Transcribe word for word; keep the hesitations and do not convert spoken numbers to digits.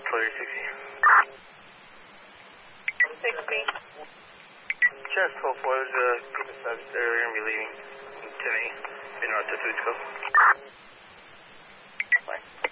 Florida sixty. sixty. Just twelve four, there's a group of subs that are going to be leaving today, in north to Foodsco.